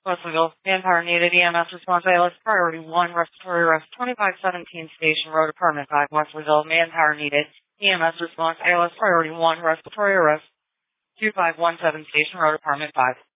Wesleyville, manpower needed, EMS response ALS priority 1, respiratory arrest, 2517 Station Road, apartment 5, Wesleyville, manpower needed, EMS response ALS priority 1, respiratory arrest, 2517 Station Road, apartment 5.